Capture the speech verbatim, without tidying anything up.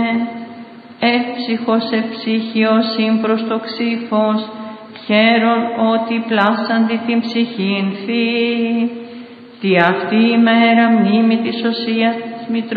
εύψυχος εψυχιος προς το ξύφος, χαίρον ότι πλάσαντι την ψυχήν φύ. Τι αυτή η μέρα μνήμη της οσίας της Μητρός